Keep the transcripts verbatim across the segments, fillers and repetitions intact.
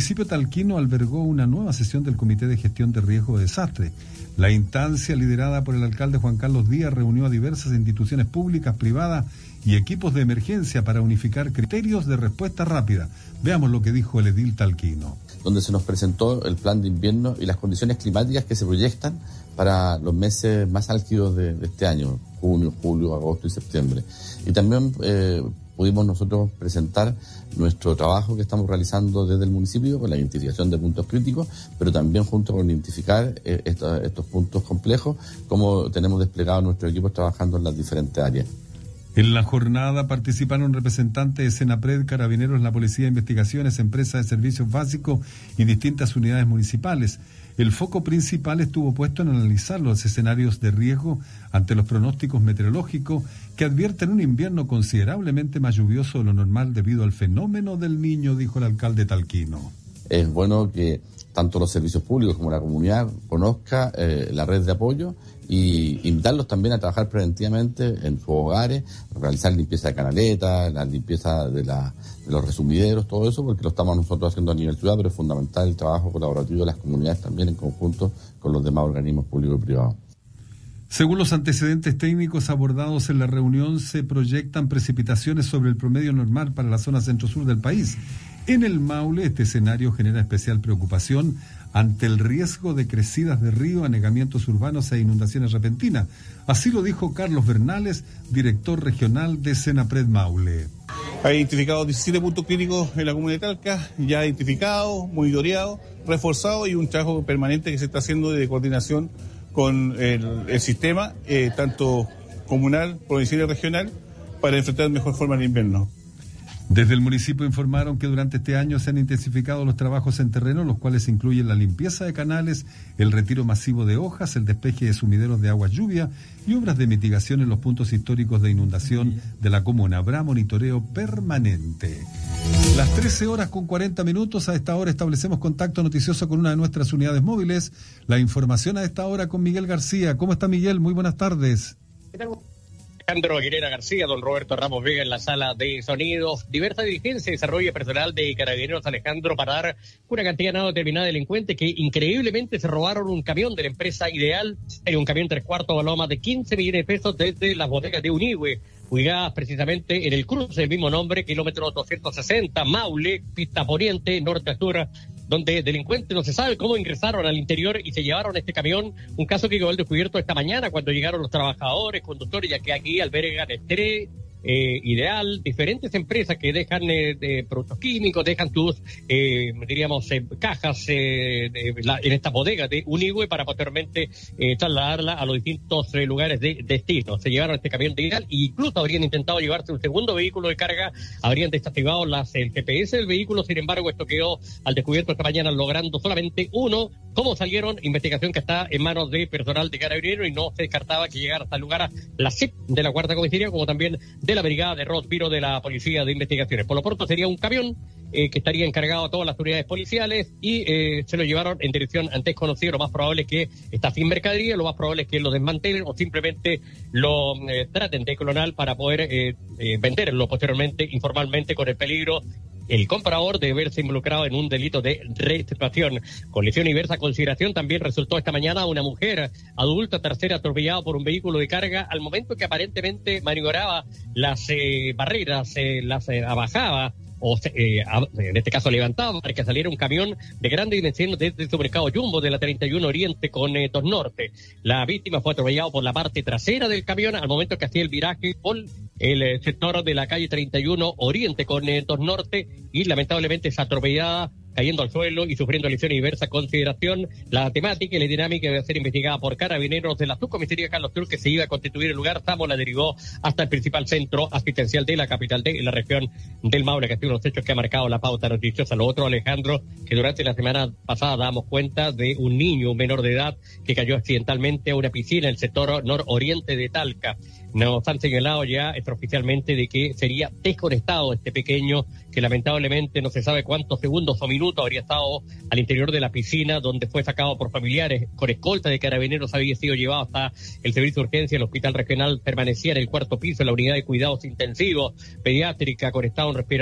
municipio talquino albergó una nueva sesión del Comité de Gestión de Riesgo de Desastre. La instancia, liderada por el alcalde Juan Carlos Díaz, reunió a diversas instituciones públicas, privadas y equipos de emergencia para unificar criterios de respuesta rápida. Veamos lo que dijo el edil talquino. Donde se nos presentó el plan de invierno y las condiciones climáticas que se proyectan para los meses más álgidos de, de este año, junio, julio, agosto y septiembre. Y también eh, pudimos nosotros presentar nuestro trabajo que estamos realizando desde el municipio con la identificación de puntos críticos, pero también junto con identificar eh, estos, estos puntos complejos, como tenemos desplegados nuestros equipos trabajando en las diferentes áreas. En la jornada participaron representantes de Senapred, Carabineros, la Policía de Investigaciones, Empresas de Servicios Básicos y distintas unidades municipales. El foco principal estuvo puesto en analizar los escenarios de riesgo ante los pronósticos meteorológicos que advierten un invierno considerablemente más lluvioso de lo normal debido al fenómeno del Niño, dijo el alcalde talquino. Es bueno que tanto los servicios públicos como la comunidad conozca eh, la red de apoyo y invitarlos también a trabajar preventivamente en sus hogares, realizar limpieza de canaletas, la limpieza de, la, de los resumideros, todo eso, porque lo estamos nosotros haciendo a nivel ciudad, pero es fundamental el trabajo colaborativo de las comunidades también en conjunto con los demás organismos públicos y privados. Según los antecedentes técnicos abordados en la reunión, se proyectan precipitaciones sobre el promedio normal para la zona centro-sur del país. En el Maule, este escenario genera especial preocupación ante el riesgo de crecidas de río, anegamientos urbanos e inundaciones repentinas. Así lo dijo Carlos Bernales, director regional de Senapred Maule. Ha identificado diecisiete puntos críticos en la comuna de Talca, ya identificados, monitoreados, reforzados y un trabajo permanente que se está haciendo de coordinación con el, el sistema, eh, tanto comunal, provincial y regional, para enfrentar de mejor forma el invierno. Desde el municipio informaron que durante este año se han intensificado los trabajos en terreno, los cuales incluyen la limpieza de canales, el retiro masivo de hojas, el despeje de sumideros de agua lluvia y obras de mitigación en los puntos históricos de inundación de la comuna. Habrá monitoreo permanente. Las trece horas con cuarenta minutos, a esta hora establecemos contacto noticioso con una de nuestras unidades móviles. La información a esta hora con Miguel García. ¿Cómo está Miguel? Muy buenas tardes. Alejandro Aguilera García, don Roberto Ramos Vega en la sala de sonidos. Diversa dirigencia y desarrollo personal de Carabineros, Alejandro, para dar una cantidad no determinada de delincuentes que increíblemente se robaron un camión de la empresa Ideal, en un camión tres cuartos valor más de quince millones de pesos desde las bodegas de Unigüe, ubicadas precisamente en el cruce del mismo nombre, kilómetro doscientos sesenta, Maule, pista poniente, norte a sur, donde delincuentes no se sabe cómo ingresaron al interior y se llevaron este camión, un caso que quedó al descubierto esta mañana cuando llegaron los trabajadores, conductores, ya que aquí albergan Estré, eh, Ideal, diferentes empresas que dejan eh, de productos químicos, dejan sus, eh, diríamos, eh, cajas eh, de, la, en esta bodega de Unigüe para posteriormente eh, trasladarla a los distintos eh, lugares de destino. Se llevaron este camión de Ideal e incluso habrían intentado llevarse un segundo vehículo de carga, habrían desactivado las, el G P S del vehículo, sin embargo esto quedó al descubierto esta mañana, logrando solamente uno. ¿Cómo salieron? Investigación que está en manos de personal de Carabineros y no se descartaba que llegara hasta el lugar la C I P de la Cuarta Comisaría, como también de la Brigada de Rotpiro de la Policía de Investigaciones. Por lo pronto sería un camión eh, que estaría encargado a todas las unidades policiales y eh, se lo llevaron en dirección antes conocida. Lo más probable es que está sin mercadería, lo más probable es que lo desmantelen o simplemente lo eh, traten de clonar para poder eh, eh, venderlo posteriormente informalmente, con el peligro el comprador de verse involucrado en un delito de receptación. Con lesión y diversa consideración también resultó esta mañana una mujer adulta tercera atropellada por un vehículo de carga al momento que aparentemente maniobraba las eh, barreras, eh, las eh, abajaba o eh, en este caso levantaba para que saliera un camión de grande dimensión desde el supermercado Jumbo de la treinta y uno Oriente con eh, dos Norte. La víctima fue atropellada por la parte trasera del camión al momento que hacía el viraje por el eh, sector de la calle treinta y uno Oriente con eh, dos Norte y lamentablemente es atropellada, cayendo al suelo y sufriendo lesiones y diversa consideración. La temática y la dinámica debe ser investigada por Carabineros de la subcomisaría Carlos Tur, que se iba a constituir el lugar. Samo la derivó hasta el principal centro asistencial de la capital de la región del Maule, que ha sido unos hechos que ha marcado la pauta noticiosa. Lo otro, Alejandro, que durante la semana pasada damos cuenta de un niño, un menor de edad, que cayó accidentalmente a una piscina en el sector nororiente de Talca. Nos han señalado ya extraoficialmente de que sería desconectado este pequeño, que lamentablemente no se sabe cuántos segundos o minutos habría estado al interior de la piscina, donde fue sacado por familiares con escolta de Carabineros, había sido llevado hasta el servicio de urgencia. El hospital regional permanecía en el cuarto piso, en la unidad de cuidados intensivos pediátrica, conectado a un respirador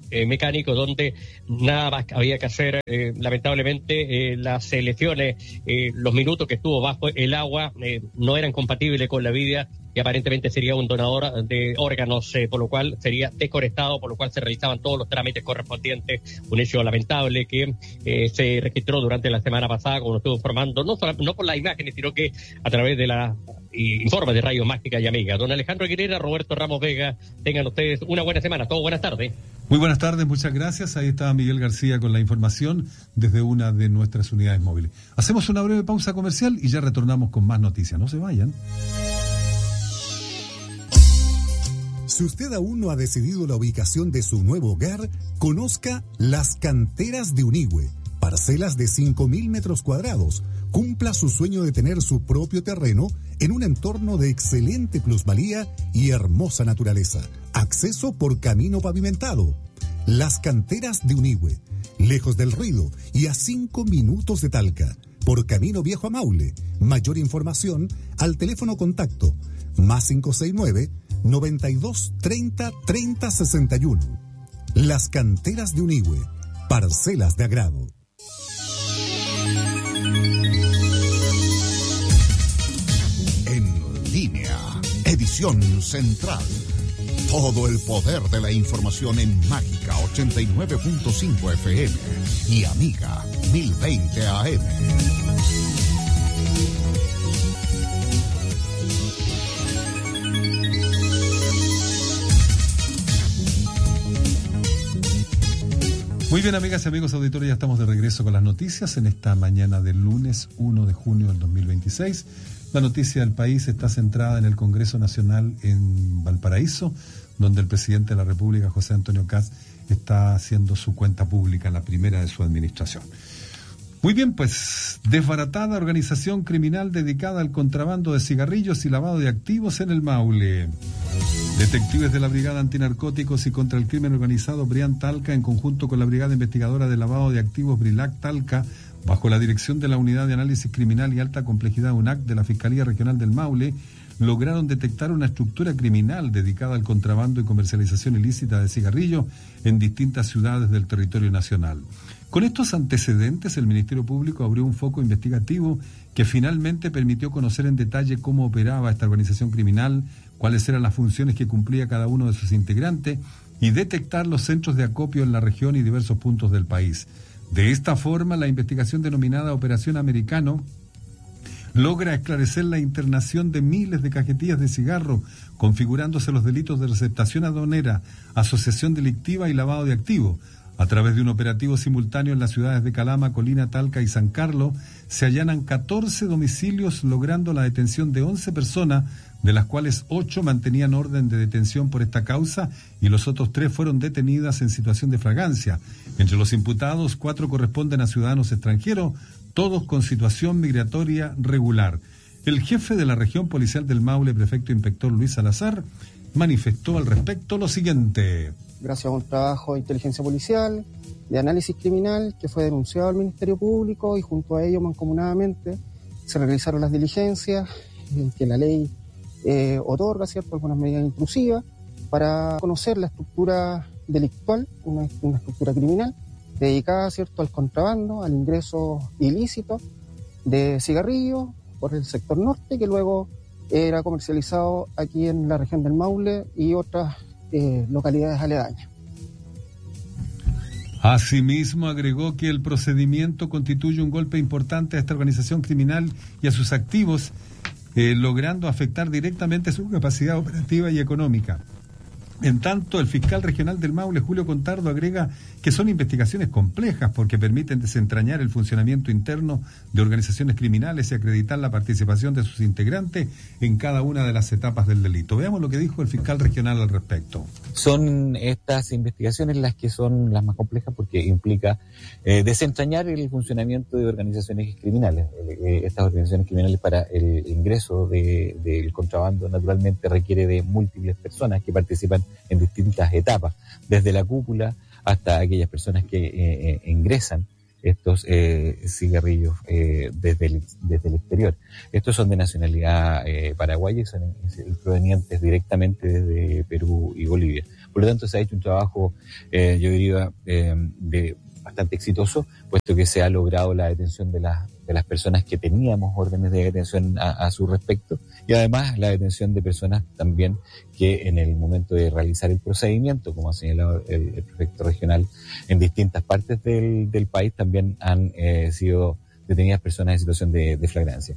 eh, mecánico, donde nada más había que hacer. Eh, lamentablemente, eh, las lesiones, eh, los minutos que estuvo bajo el agua, eh, no eran compatibles con la vida, y aparentemente sería un donador de órganos, eh, por lo cual sería desconectado, por lo cual se realizaban todos los trámites correspondientes. Un hecho lamentable que eh, se registró durante la semana pasada, como nos estuvo informando, no, solo, no por las imágenes, sino que a través de la informes de Radio Mágica y Amiga. Don Alejandro Aguilera, Roberto Ramos Vega, tengan ustedes una buena semana. Todos buenas tardes. Muy buenas tardes, muchas gracias. Ahí está Miguel García con la información desde una de nuestras unidades móviles. Hacemos una breve pausa comercial y ya retornamos con más noticias. No se vayan. Si usted aún no ha decidido la ubicación de su nuevo hogar, conozca Las Canteras de Unigüe. Parcelas de cinco mil metros cuadrados. Cumpla su sueño de tener su propio terreno en un entorno de excelente plusvalía y hermosa naturaleza. Acceso por camino pavimentado. Las Canteras de Unigüe. Lejos del ruido y a cinco minutos de Talca. Por camino viejo a Maule. Mayor información al teléfono contacto más cinco seis nueve, noventa y dos, treinta, treinta, sesenta y uno. Las Canteras de Unigüe. Parcelas de agrado. En línea, edición central. Todo el poder de la información en Mágica ochenta y nueve punto cinco F M y Amiga mil veinte A M. Muy bien, amigas y amigos auditores, ya estamos de regreso con las noticias en esta mañana del lunes uno de junio del dos mil veintiséis. La noticia del país está centrada en el Congreso Nacional en Valparaíso, donde el presidente de la República, José Antonio Kast, está haciendo su cuenta pública, la primera de su administración. Muy bien, pues, desbaratada organización criminal dedicada al contrabando de cigarrillos y lavado de activos en el Maule. Detectives de la Brigada Antinarcóticos y contra el Crimen Organizado Brian Talca, en conjunto con la Brigada Investigadora de Lavado de Activos Brilac Talca, bajo la dirección de la Unidad de Análisis Criminal y Alta Complejidad UNAC de la Fiscalía Regional del Maule, lograron detectar una estructura criminal dedicada al contrabando y comercialización ilícita de cigarrillos en distintas ciudades del territorio nacional. Con estos antecedentes, el Ministerio Público abrió un foco investigativo que finalmente permitió conocer en detalle cómo operaba esta organización criminal, cuáles eran las funciones que cumplía cada uno de sus integrantes y detectar los centros de acopio en la región y diversos puntos del país. De esta forma, la investigación denominada Operación Americano logra esclarecer la internación de miles de cajetillas de cigarro, configurándose los delitos de receptación aduanera, asociación delictiva y lavado de activos. A través de un operativo simultáneo en las ciudades de Calama, Colina, Talca y San Carlos, se allanan catorce domicilios, logrando la detención de once personas, de las cuales ocho mantenían orden de detención por esta causa y los otros tres fueron detenidas en situación de fragancia. Entre los imputados, cuatro corresponden a ciudadanos extranjeros, todos con situación migratoria regular. El jefe de la región policial del Maule, prefecto inspector Luis Salazar, manifestó al respecto lo siguiente. Gracias a un trabajo de inteligencia policial, de análisis criminal, que fue denunciado al Ministerio Público y junto a ello, mancomunadamente, se realizaron las diligencias que la ley eh, otorga, ¿cierto?, algunas medidas intrusivas para conocer la estructura delictual, una, una estructura criminal dedicada, ¿cierto?, al contrabando, al ingreso ilícito de cigarrillos por el sector norte, que luego era comercializado aquí en la región del Maule y otras eh, localidades aledañas. Asimismo, agregó que el procedimiento constituye un golpe importante a esta organización criminal y a sus activos, eh, logrando afectar directamente su capacidad operativa y económica. En tanto, el fiscal regional del Maule, Julio Contardo, agrega que son investigaciones complejas porque permiten desentrañar el funcionamiento interno de organizaciones criminales y acreditar la participación de sus integrantes en cada una de las etapas del delito. Veamos lo que dijo el fiscal regional al respecto. Son estas investigaciones las que son las más complejas porque implica eh, desentrañar el funcionamiento de organizaciones criminales. Eh, estas organizaciones criminales, para el ingreso de, del contrabando, naturalmente requiere de múltiples personas que participan en distintas etapas, desde la cúpula hasta aquellas personas que eh, ingresan estos eh, cigarrillos eh, desde, el, desde el exterior. Estos son de nacionalidad eh, paraguaya y son provenientes directamente desde Perú y Bolivia. Por lo tanto, se ha hecho un trabajo, eh, yo diría, eh, de bastante exitoso, puesto que se ha logrado la detención de las de las personas que teníamos órdenes de detención a, a su respecto, y además la detención de personas también que en el momento de realizar el procedimiento, como ha señalado el, el prefecto regional, en distintas partes del, del país también han eh, sido detenidas personas en situación de, de flagrancia.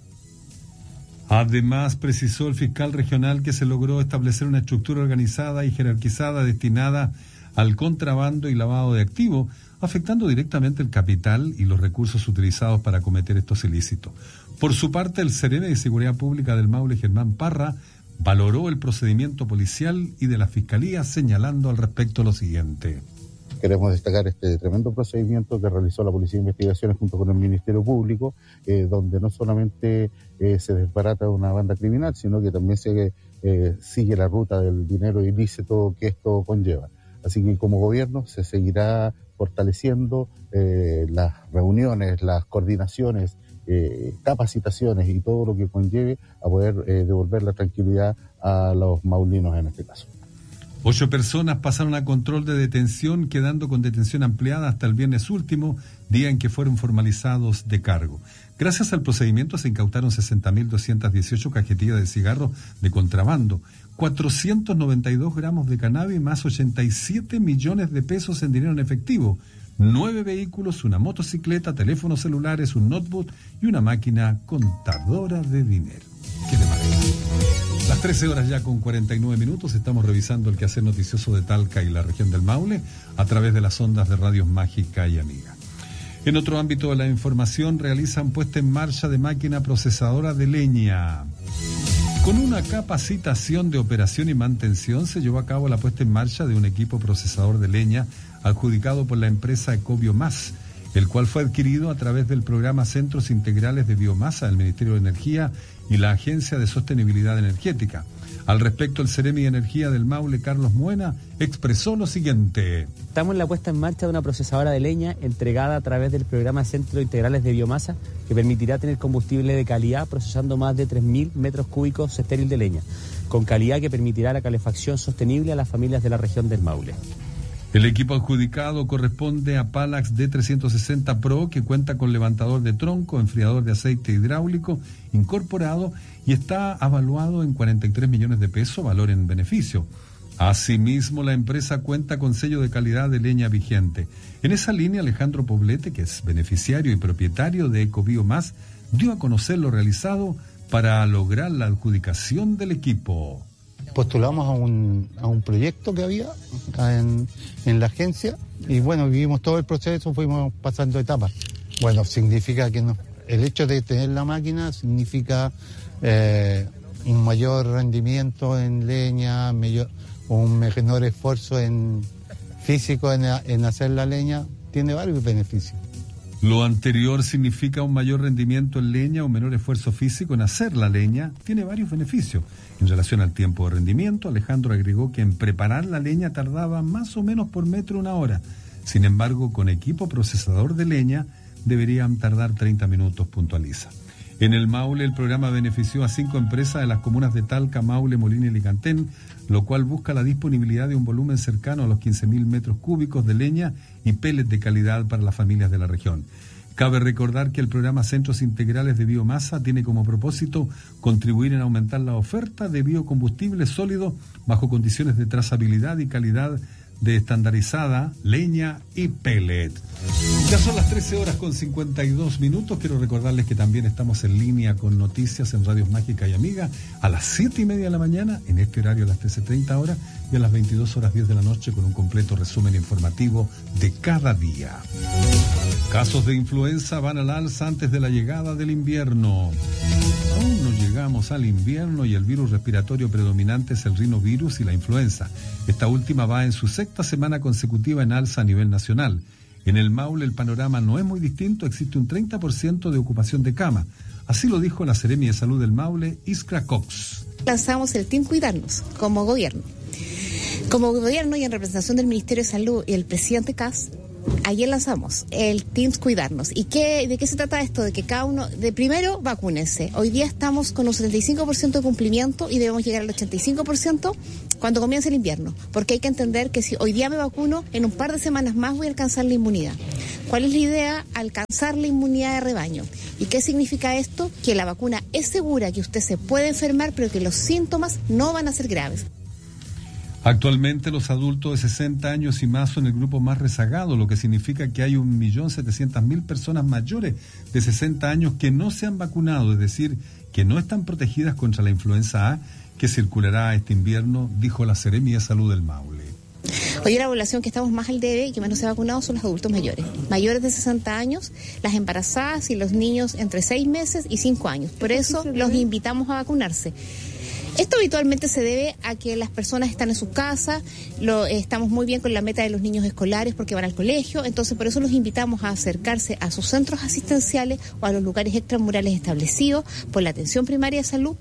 Además, precisó el fiscal regional que se logró establecer una estructura organizada y jerarquizada destinada al contrabando y lavado de activos, afectando directamente el capital y los recursos utilizados para cometer estos ilícitos. Por su parte, el Seremi de Seguridad Pública del Maule, Germán Parra, valoró el procedimiento policial y de la Fiscalía, señalando al respecto lo siguiente. Queremos destacar este tremendo procedimiento que realizó la Policía de Investigaciones junto con el Ministerio Público, eh, donde no solamente eh, se desbarata una banda criminal, sino que también se eh, sigue la ruta del dinero ilícito que esto conlleva. Así que como gobierno se seguirá fortaleciendo eh, las reuniones, las coordinaciones, eh, capacitaciones y todo lo que conlleve a poder eh, devolver la tranquilidad a los maulinos en este caso. Ocho personas pasaron a control de detención, quedando con detención ampliada hasta el viernes último, día en que fueron formalizados de cargo. Gracias al procedimiento se incautaron sesenta mil doscientas dieciocho cajetillas de cigarros de contrabando, cuatrocientos noventa y dos gramos de cannabis más ochenta y siete millones de pesos en dinero en efectivo, nueve vehículos, una motocicleta, teléfonos celulares, un notebook y una máquina contadora de dinero. ¿Qué le parece? Las trece horas ya con cuarenta y nueve minutos, estamos revisando el quehacer noticioso de Talca y la región del Maule a través de las ondas de Radios Mágica y Amiga. En otro ámbito de la información, realizan puesta en marcha de máquina procesadora de leña. Con una capacitación de operación y mantención se llevó a cabo la puesta en marcha de un equipo procesador de leña adjudicado por la empresa Ecobiomás, el cual fue adquirido a través del programa Centros Integrales de Biomasa del Ministerio de Energía y la Agencia de Sostenibilidad Energética. Al respecto, el Seremi de Energía del Maule, Carlos Muena, expresó lo siguiente. Estamos en la puesta en marcha de una procesadora de leña entregada a través del programa Centros Integrales de Biomasa, que permitirá tener combustible de calidad procesando más de tres mil metros cúbicos estéril de leña, con calidad que permitirá la calefacción sostenible a las familias de la región del Maule. El equipo adjudicado corresponde a Palax D trescientos sesenta Pro, que cuenta con levantador de tronco, enfriador de aceite hidráulico incorporado y está avaluado en cuarenta y tres millones de pesos, valor en beneficio. Asimismo, la empresa cuenta con sello de calidad de leña vigente. En esa línea, Alejandro Poblete, que es beneficiario y propietario de Ecobiomás, dio a conocer lo realizado para lograr la adjudicación del equipo. Postulamos a un, a un proyecto que había en, en la agencia y bueno, vivimos todo el proceso, fuimos pasando etapas. Bueno, significa que no, el hecho de tener la máquina significa eh, un mayor rendimiento en leña, mayor, un menor esfuerzo en físico en, en hacer la leña, tiene varios beneficios. Lo anterior significa un mayor rendimiento en leña, un menor esfuerzo físico en hacer la leña, tiene varios beneficios. En relación al tiempo de rendimiento, Alejandro agregó que en preparar la leña tardaba más o menos por metro una hora. Sin embargo, con equipo procesador de leña deberían tardar treinta minutos, puntualiza. En el Maule, el programa benefició a cinco empresas de las comunas de Talca, Maule, Molina y Licantén, lo cual busca la disponibilidad de un volumen cercano a los quince mil metros cúbicos de leña y pellets de calidad para las familias de la región. Cabe recordar que el programa Centros Integrales de Biomasa tiene como propósito contribuir en aumentar la oferta de biocombustibles sólidos bajo condiciones de trazabilidad y calidad de estandarizada, leña y pellet. Ya son las trece horas con cincuenta y dos minutos. Quiero recordarles que también estamos en línea con noticias en Radios Mágica y Amiga a las siete y media de la mañana, en este horario a las trece treinta horas, y a las veintidós horas diez de la noche con un completo resumen informativo de cada día. Casos de influenza van al alza antes de la llegada del invierno. Aún no llegamos al invierno y el virus respiratorio predominante es el rinovirus y la influenza. Esta última va en su sexta semana consecutiva en alza a nivel nacional. En el Maule el panorama no es muy distinto, existe un treinta por ciento de ocupación de cama. Así lo dijo la Seremi de Salud del Maule, Iskra Cox. Lanzamos el Team Cuidarnos como gobierno. Como gobierno y en representación del Ministerio de Salud y el presidente Kass, Ayer lanzamos el Teams Cuidarnos. ¿Y qué, de qué se trata esto? De que cada uno, de primero, vacúnense. Hoy día estamos con un setenta y cinco por ciento de cumplimiento y debemos llegar al ochenta y cinco por ciento cuando comience el invierno. Porque hay que entender que si hoy día me vacuno, en un par de semanas más voy a alcanzar la inmunidad. ¿Cuál es la idea? Alcanzar la inmunidad de rebaño. ¿Y qué significa esto? Que la vacuna es segura, que usted se puede enfermar, pero que los síntomas no van a ser graves. Actualmente los adultos de sesenta años y más son el grupo más rezagado, lo que significa que hay un millón setecientas mil personas mayores de sesenta años que no se han vacunado, es decir, que no están protegidas contra la influenza A que circulará este invierno, dijo la Seremi de Salud del Maule. Hoy la población que estamos más al debe y que menos se ha vacunado son los adultos mayores. Mayores de sesenta años, las embarazadas y los niños entre seis meses y cinco años. Por eso los invitamos a vacunarse. Esto habitualmente se debe a que las personas están en sus casas, lo, eh, estamos muy bien con la meta de los niños escolares porque van al colegio, entonces por eso los invitamos a acercarse a sus centros asistenciales o a los lugares extramurales establecidos por la atención primaria de salud.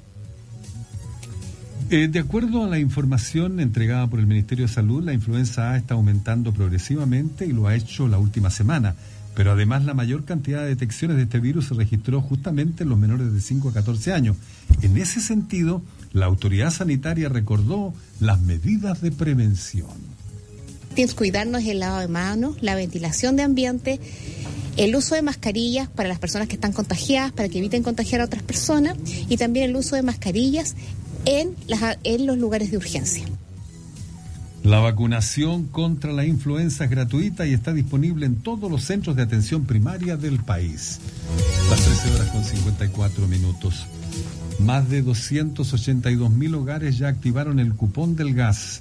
Eh, de acuerdo a la información entregada por el Ministerio de Salud, la influenza A está aumentando progresivamente y lo ha hecho la última semana. Pero además la mayor cantidad de detecciones de este virus se registró justamente en los menores de cinco a catorce años. En ese sentido, la autoridad sanitaria recordó las medidas de prevención. Tienes que cuidarnos el lavado de manos, la ventilación de ambiente, el uso de mascarillas para las personas que están contagiadas, para que eviten contagiar a otras personas, y también el uso de mascarillas en, las, en los lugares de urgencia. La vacunación contra la influenza es gratuita y está disponible en todos los centros de atención primaria del país. Las trece horas con cincuenta y cuatro minutos. Más de doscientos ochenta y dos mil hogares ya activaron el cupón del gas.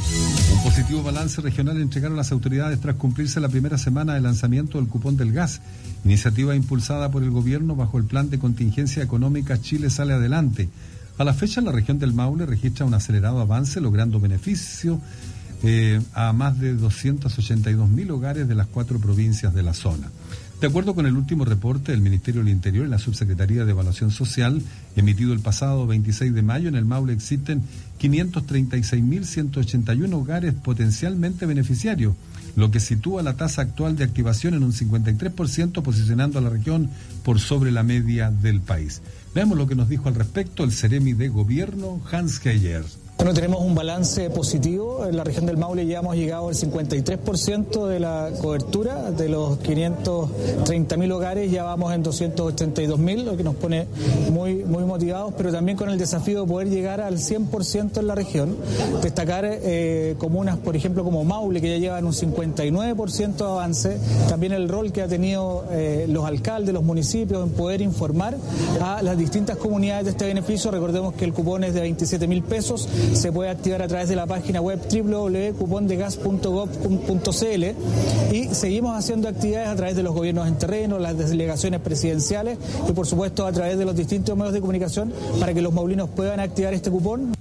Un positivo balance regional entregaron las autoridades tras cumplirse la primera semana de lanzamiento del cupón del gas, iniciativa impulsada por el gobierno bajo el plan de contingencia económica Chile Sale Adelante. A la fecha, la región del Maule registra un acelerado avance, logrando beneficio eh, a más de doscientos ochenta y dos mil hogares de las cuatro provincias de la zona. De acuerdo con el último reporte del Ministerio del Interior y la Subsecretaría de Evaluación Social, emitido el pasado veintiséis de mayo, en el Maule existen quinientos treinta y seis mil ciento ochenta y uno hogares potencialmente beneficiarios, lo que sitúa la tasa actual de activación en un cincuenta y tres por ciento, posicionando a la región por sobre la media del país. Veamos lo que nos dijo al respecto el Seremi de Gobierno, Hans Heyer. Bueno, tenemos un balance positivo. En la región del Maule ya hemos llegado al cincuenta y tres por ciento de la cobertura. De los quinientos treinta mil hogares ya vamos en doscientos ochenta y dos mil, lo que nos pone muy, muy motivados, pero también con el desafío de poder llegar al cien por ciento en la región. Destacar eh, comunas, por ejemplo, como Maule, que ya llevan un cincuenta y nueve por ciento de avance. También el rol que ha tenido eh, los alcaldes, los municipios en poder informar a las distintas comunidades de este beneficio. Recordemos que el cupón es de veintisiete mil pesos. Se puede activar a través de la página web doble u doble u doble u punto cupón de gas punto gob punto c l y seguimos haciendo actividades a través de los gobiernos en terreno, las delegaciones presidenciales y por supuesto a través de los distintos medios de comunicación para que los maulinos puedan activar este cupón.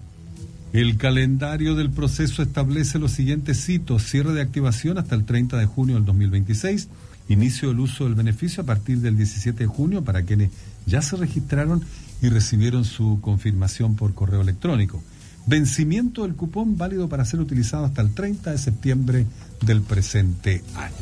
El calendario del proceso establece los siguientes hitos: cierre de activación hasta el treinta de junio del dos mil veintiséis, inicio del uso del beneficio a partir del diecisiete de junio para quienes ya se registraron y recibieron su confirmación por correo electrónico. Vencimiento del cupón válido para ser utilizado hasta el treinta de septiembre del presente año.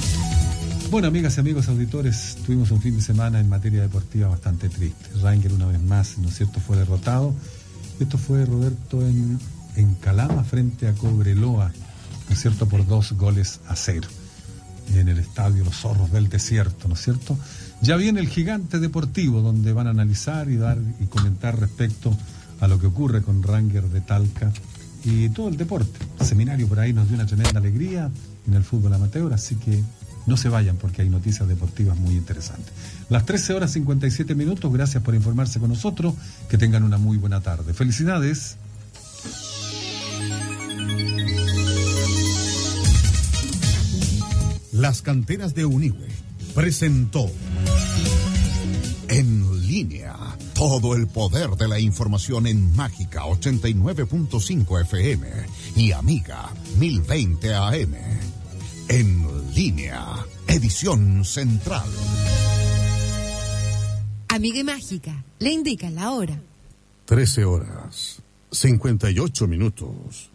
Bueno, amigas y amigos auditores, tuvimos un fin de semana en materia deportiva bastante triste. Rangel una vez más, ¿no es cierto?, fue derrotado. Esto fue, Roberto, en, en Calama frente a Cobreloa, ¿no es cierto?, por dos goles a cero. En el estadio Los Zorros del Desierto, ¿no es cierto? Ya viene el Gigante Deportivo, donde van a analizar y dar y comentar respecto a lo que ocurre con Ranger de Talca y todo el deporte. El seminario por ahí nos dio una tremenda alegría en el fútbol amateur, así que no se vayan porque hay noticias deportivas muy interesantes. Las trece horas cincuenta y siete minutos, gracias por informarse con nosotros, que tengan una muy buena tarde. Felicidades. Las Canteras de Unigüe presentó En Línea. Todo el poder de la información en Mágica ochenta y nueve punto cinco F M y Amiga mil veinte A M. En Línea, edición central. Amiga y Mágica, le indica la hora. trece horas, cincuenta y ocho minutos.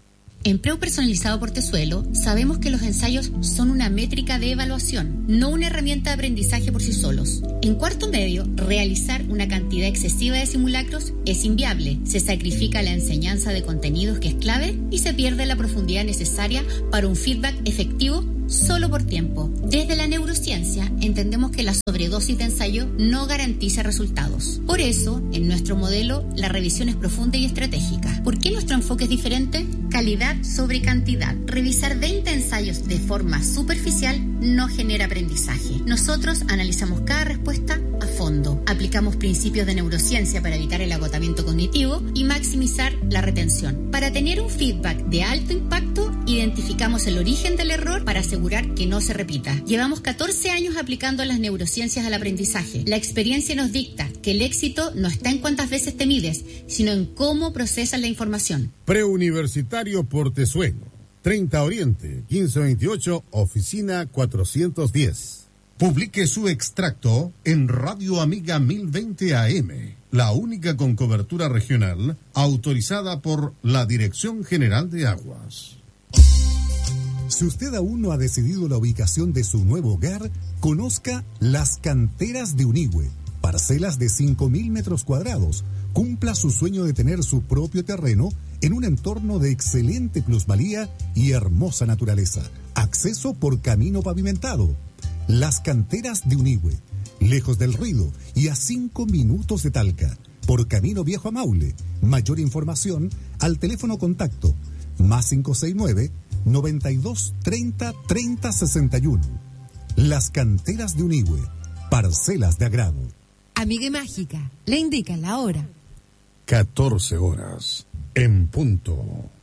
En Preu Personalizado Portezuelo sabemos que los ensayos son una métrica de evaluación, no una herramienta de aprendizaje por sí solos. En cuarto medio, realizar una cantidad excesiva de simulacros es inviable. Se sacrifica la enseñanza de contenidos que es clave y se pierde la profundidad necesaria para un feedback efectivo solo por tiempo. Desde la neurociencia entendemos que la sobredosis de ensayo no garantiza resultados. Por eso, en nuestro modelo, la revisión es profunda y estratégica. ¿Por qué nuestro enfoque es diferente? Calidad sobre cantidad. Revisar veinte ensayos de forma superficial no genera aprendizaje. Nosotros analizamos cada respuesta a fondo. Aplicamos principios de neurociencia para evitar el agotamiento cognitivo y maximizar la retención. Para tener un feedback de alto impacto, identificamos el origen del error para asegurar que no se repita. Llevamos catorce años aplicando las neurociencias al aprendizaje. La experiencia nos dicta que el éxito no está en cuántas veces te mides, sino en cómo procesas la información. Preuniversitario Portezuelo, treinta Oriente, quince veintiocho, oficina cuatrocientos diez. Publique su extracto en Radio Amiga mil veinte A M, la única con cobertura regional autorizada por la Dirección General de Aguas. Si usted aún no ha decidido la ubicación de su nuevo hogar, conozca Las Canteras de Unigüe, parcelas de cinco mil metros cuadrados. Cumpla su sueño de tener su propio terreno en un entorno de excelente plusvalía y hermosa naturaleza. Acceso por camino pavimentado. Las Canteras de Unigüe, lejos del ruido y a cinco minutos de Talca, por camino viejo a Maule. Mayor información al teléfono contacto más cinco seis nueve, noventa y dos, treinta, treinta, sesenta y uno. Las Canteras de Unigüe, parcelas de agrado. Amiga Mágica, le indica la hora. catorce horas, en punto.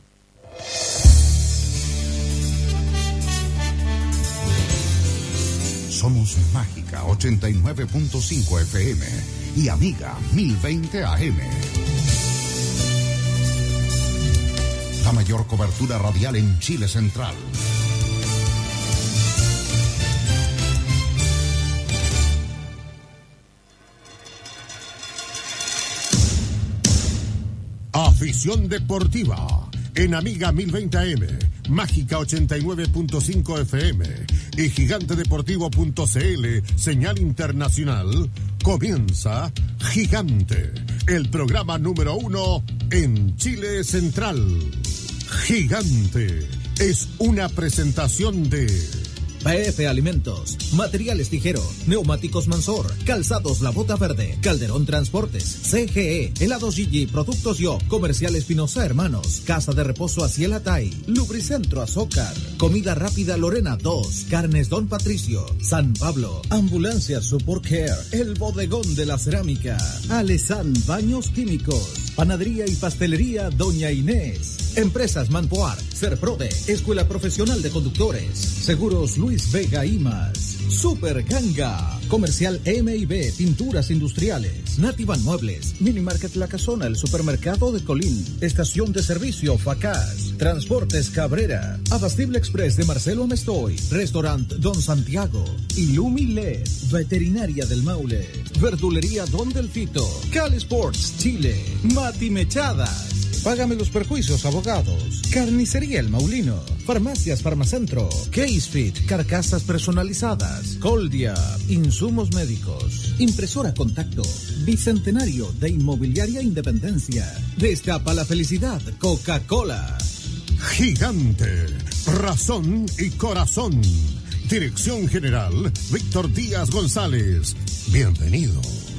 Somos Mágica ochenta y nueve punto cinco F M y Amiga mil veinte A M. La mayor cobertura radial en Chile Central. Afición deportiva en Amiga mil veinte A M, Mágica ochenta y nueve punto cinco F M y gigante deportivo punto c l, señal internacional. Comienza Gigante, el programa número uno en Chile Central. Gigante es una presentación de P F Alimentos, Materiales Tijero, Neumáticos Mansor, Calzados La Bota Verde, Calderón Transportes, C G E, Helados Gigi, Productos Yo, Comercial Espinosa Hermanos, Casa de Reposo Aciel Atay, Lubricentro Azócar, Comida Rápida Lorena dos, Carnes Don Patricio, San Pablo, Ambulancia Support Care, El Bodegón de la Cerámica, Alesan Baños Químicos, Panadería y Pastelería Doña Inés, Empresas Manpoar, Serprode, Escuela Profesional de Conductores, Seguros Luis Vega y más, Super Ganga, Comercial M y B, Pinturas Industriales, Nativan Muebles, Minimarket La Casona, el Supermercado de Colín, Estación de Servicio Facaz, Transportes Cabrera, Abastible Express de Marcelo Amestoy, Restaurant Don Santiago, Illumi L E D, Veterinaria del Maule, Verdulería Don Delfito, Cal Sports Chile, Mati Mechadas, Págame los perjuicios, abogados. Carnicería El Maulino. Farmacias Farmacentro. Case Fit. Carcasas personalizadas. Coldia. Insumos médicos. Impresora Contacto. Bicentenario de Inmobiliaria Independencia. Destapa la felicidad. Coca-Cola. Gigante. Razón y corazón. Dirección General Víctor Díaz González. Bienvenidos.